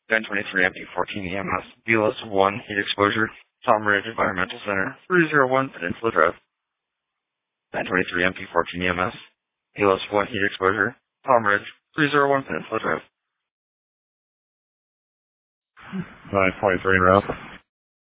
1023 MP14 EMS, Velos 1 heat exposure, Tom Ridge Environmental Center, 301 Peninsula Drive. 1023 MP14 EMS, Velos 1 heat exposure, Tom Ridge, 301 Peninsula Drive. 923 route.